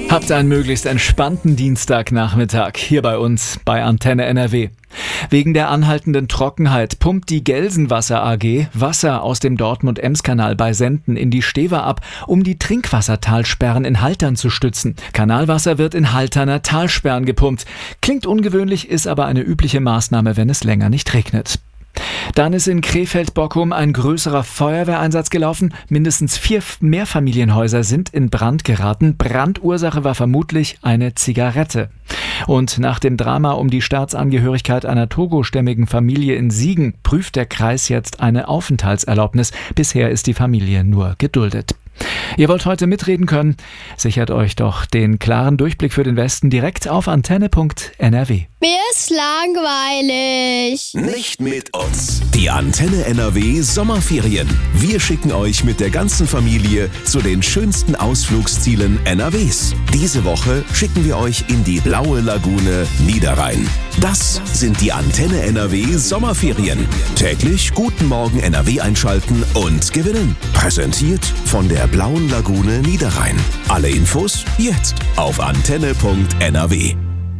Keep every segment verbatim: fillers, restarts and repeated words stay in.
Habt einen möglichst entspannten Dienstagnachmittag hier bei uns bei Antenne N R W. Wegen der anhaltenden Trockenheit pumpt die Gelsenwasser A G Wasser aus dem Dortmund-Ems-Kanal bei Senden in die Stever ab, um die Trinkwassertalsperren in Haltern zu stützen. Kanalwasser wird in Halterner Talsperren gepumpt. Klingt ungewöhnlich, ist aber eine übliche Maßnahme, wenn es länger nicht regnet. Dann ist in Krefeld-Bockum ein größerer Feuerwehreinsatz gelaufen. Mindestens vier Mehrfamilienhäuser sind in Brand geraten. Brandursache war vermutlich eine Zigarette. Und nach dem Drama um die Staatsangehörigkeit einer togostämmigen Familie in Siegen prüft der Kreis jetzt eine Aufenthaltserlaubnis. Bisher ist die Familie nur geduldet. Ihr wollt heute mitreden können? Sichert euch doch den klaren Durchblick für den Westen direkt auf antenne punkt n r w. Mir ist langweilig. Nicht mit uns. Die Antenne N R W Sommerferien. Wir schicken euch mit der ganzen Familie zu den schönsten Ausflugszielen N R Ws. Diese Woche schicken wir euch in die blaue Lagune Niederrhein. Das sind die Antenne N R W Sommerferien. Täglich Guten Morgen N R W einschalten und gewinnen. Präsentiert von der blauen Lagune Niederrhein. Alle Infos jetzt auf antenne punkt n r w.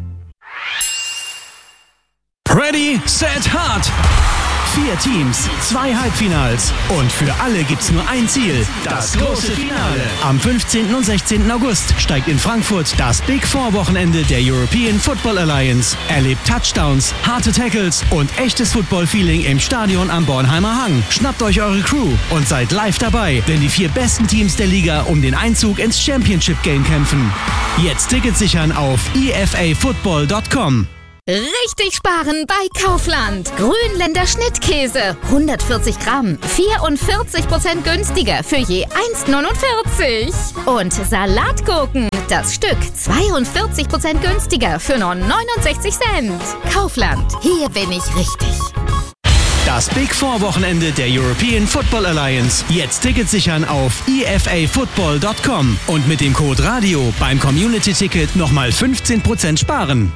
Ready, set, hard! Vier Teams, zwei Halbfinals und für alle gibt's nur ein Ziel, das große Finale. Am fünfzehnten und sechzehnten August steigt in Frankfurt das Big Four Wochenende der European Football Alliance. Erlebt Touchdowns, harte Tackles und echtes Football-Feeling im Stadion am Bornheimer Hang. Schnappt euch eure Crew und seid live dabei, wenn die vier besten Teams der Liga um den Einzug ins Championship Game kämpfen. Jetzt Tickets sichern auf e f a football punkt com. Richtig sparen bei Kaufland. Grünländer Schnittkäse. hundertvierzig Gramm. vierundvierzig Prozent günstiger für je eins Komma neunundvierzig. Und Salatgurken. Das Stück zweiundvierzig Prozent günstiger für nur neunundsechzig Cent. Kaufland. Hier bin ich richtig. Das Big Four Wochenende der European Football Alliance. Jetzt Tickets sichern auf e f a football punkt com und mit dem Code RADIO beim Community Ticket nochmal fünfzehn Prozent sparen.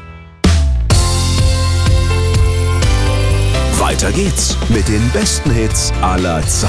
Weiter geht's mit den besten Hits aller Zeiten.